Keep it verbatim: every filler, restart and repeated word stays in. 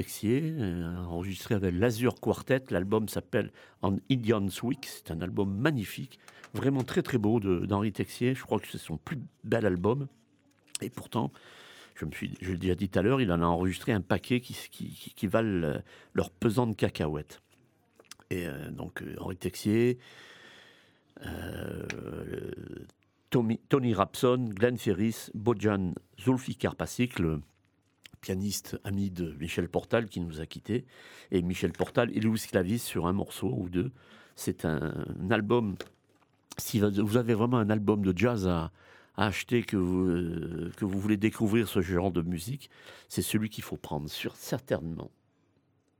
Texier, euh, enregistré avec l'Azur Quartet. L'album s'appelle On Indian's Week. C'est un album magnifique, vraiment très très beau de- d'Henri Texier. Je crois que c'est son plus bel album. Et pourtant, je me suis, je l'ai déjà dit tout à l'heure, il en a enregistré un paquet qui, qui, qui, qui valent euh, leur pesant de cacahuètes. Et euh, donc euh, Henri Texier, euh, Tommy- Tony Rapson, Glenn Ferris, Bojan Zulfikar Pasik, le pianiste ami de Michel Portal qui nous a quittés, et Michel Portal et Louis Clavis sur un morceau ou deux. C'est un, un album, si vous avez vraiment un album de jazz à, à acheter, que vous, euh, que vous voulez découvrir ce genre de musique, c'est celui qu'il faut prendre, sur, certainement.